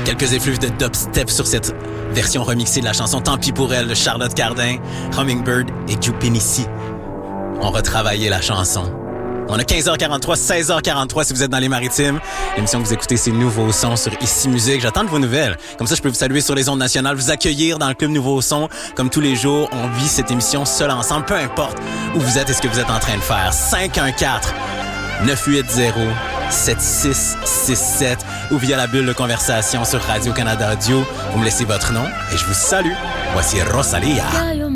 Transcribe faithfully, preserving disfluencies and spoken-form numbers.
Quelques effluves de dubstep sur cette version remixée de la chanson Tant pis pour elle de Charlotte Cardin, Hummingbird et Jupinici ont retravaillé la chanson. On a quinze heures quarante-trois, seize heures quarante-trois si vous êtes dans les Maritimes. L'émission que vous écoutez, c'est Nouveau Son sur Ici Musique. J'attends de vos nouvelles. Comme ça, je peux vous saluer sur les ondes nationales, vous accueillir dans le club Nouveau Son. Comme tous les jours, on vit cette émission seul ensemble, peu importe où vous êtes et ce que vous êtes en train de faire. cinq un quatre, neuf huit zéro, sept six six sept ou via la bulle de conversation sur Radio-Canada Audio. Vous me laissez votre nom et je vous salue. Voici Rosalia.